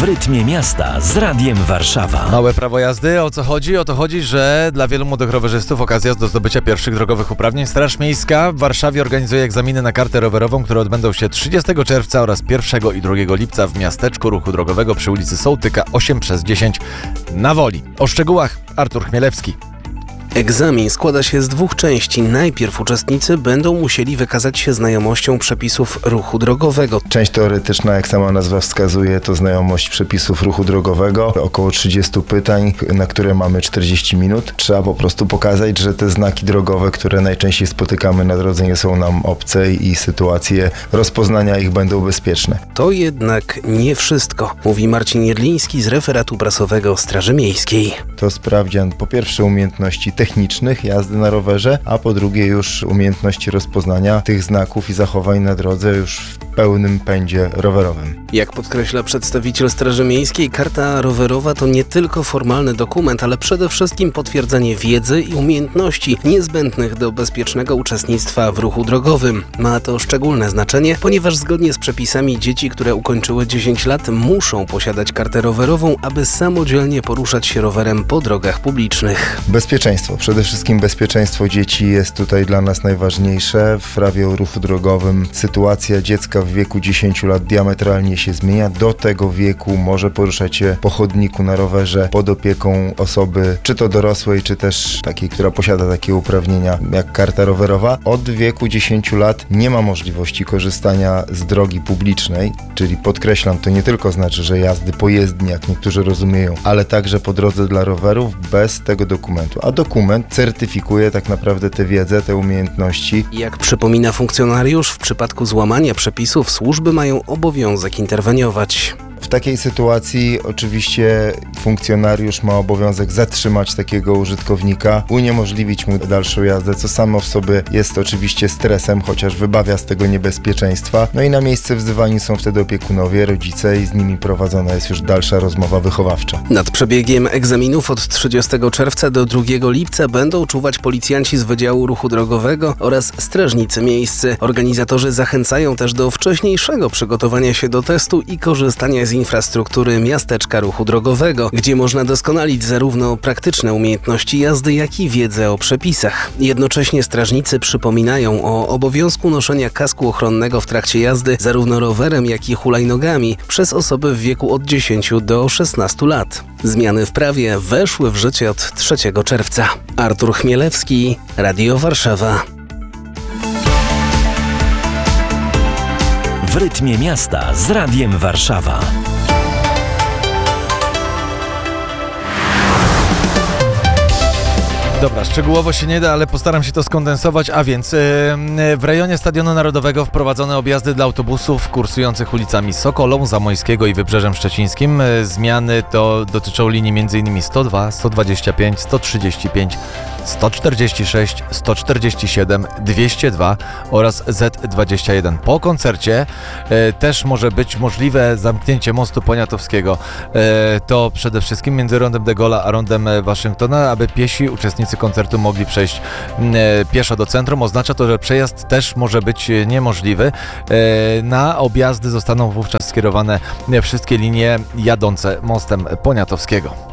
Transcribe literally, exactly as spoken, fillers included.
W rytmie miasta z Radiem Warszawa. Małe prawo jazdy. O co chodzi? O to chodzi, że dla wielu młodych rowerzystów okazja do zdobycia pierwszych drogowych uprawnień. Straż Miejska w Warszawie organizuje egzaminy na kartę rowerową, które odbędą się trzydziestego czerwca oraz pierwszego i drugiego lipca w miasteczku ruchu drogowego przy ulicy Sołtyka osiem przez dziesięć na Woli. O szczegółach Artur Chmielewski. Egzamin składa się z dwóch części. Najpierw uczestnicy będą musieli wykazać się znajomością przepisów ruchu drogowego. Część teoretyczna, jak sama nazwa wskazuje, to znajomość przepisów ruchu drogowego. Około trzydzieści pytań, na które mamy czterdzieści minut. Trzeba po prostu pokazać, że te znaki drogowe, które najczęściej spotykamy na drodze, nie są nam obce i sytuacje rozpoznania ich będą bezpieczne. To jednak nie wszystko, mówi Marcin Jedliński z referatu prasowego Straży Miejskiej. To sprawdzian po pierwsze umiejętności technicznych jazdy na rowerze, a po drugie już umiejętności rozpoznania tych znaków i zachowań na drodze już w pełnym pędzie rowerowym. Jak podkreśla przedstawiciel Straży Miejskiej, karta rowerowa to nie tylko formalny dokument, ale przede wszystkim potwierdzenie wiedzy i umiejętności niezbędnych do bezpiecznego uczestnictwa w ruchu drogowym. Ma to szczególne znaczenie, ponieważ zgodnie z przepisami dzieci, które ukończyły dziesięć lat, muszą posiadać kartę rowerową, aby samodzielnie poruszać się rowerem po drogach publicznych. Bezpieczeństwo. Przede wszystkim bezpieczeństwo dzieci jest tutaj dla nas najważniejsze. W prawie o ruchu drogowym sytuacja dziecka w wieku dziesięciu lat diametralnie się zmienia. Do tego wieku może poruszać się po chodniku na rowerze pod opieką osoby, czy to dorosłej, czy też takiej, która posiada takie uprawnienia jak karta rowerowa. Od wieku dziesięciu lat nie ma możliwości korzystania z drogi publicznej, czyli podkreślam, to nie tylko znaczy, że jazdy po jezdni, jak niektórzy rozumieją, ale także po drodze dla rowerów bez tego dokumentu. A dokument certyfikuje tak naprawdę tę wiedzę, te umiejętności. Jak przypomina funkcjonariusz, w przypadku złamania przepisów służby mają obowiązek interweniować. W takiej sytuacji oczywiście funkcjonariusz ma obowiązek zatrzymać takiego użytkownika, uniemożliwić mu dalszą jazdę, co samo w sobie jest oczywiście stresem, chociaż wybawia z tego niebezpieczeństwa. No i na miejsce wzywani są wtedy opiekunowie, rodzice i z nimi prowadzona jest już dalsza rozmowa wychowawcza. Nad przebiegiem egzaminów od trzydziestego czerwca do drugiego lipca będą czuwać policjanci z Wydziału Ruchu Drogowego oraz strażnicy miejscy. Organizatorzy zachęcają też do wcześniejszego przygotowania się do testu i korzystania z infrastruktury miasteczka ruchu drogowego, gdzie można doskonalić zarówno praktyczne umiejętności jazdy, jak i wiedzę o przepisach. Jednocześnie strażnicy przypominają o obowiązku noszenia kasku ochronnego w trakcie jazdy zarówno rowerem, jak i hulajnogami przez osoby w wieku od dziesięciu do szesnastu lat. Zmiany w prawie weszły w życie od trzeciego czerwca. Artur Chmielewski, Radio Warszawa. W rytmie miasta z Radiem Warszawa. Dobra, szczegółowo się nie da, ale postaram się to skondensować, a więc yy, w rejonie Stadionu Narodowego wprowadzone objazdy dla autobusów kursujących ulicami Sokolą, Zamojskiego i Wybrzeżem Szczecińskim. Yy, zmiany to dotyczą linii m.in. sto dwa, sto dwadzieścia pięć, sto trzydzieści pięć, sto czterdzieści sześć, sto czterdzieści siedem, dwieście dwa oraz zet dwadzieścia jeden. Po koncercie yy, też może być możliwe zamknięcie mostu Poniatowskiego. Yy, to przede wszystkim między rondem de Gaulle'a a rondem Waszyngtona, aby piesi uczestnicy koncertu mogli przejść e, pieszo do centrum. Oznacza to, że przejazd też może być niemożliwy. E, na objazdy zostaną wówczas skierowane wszystkie linie jadące mostem Poniatowskiego.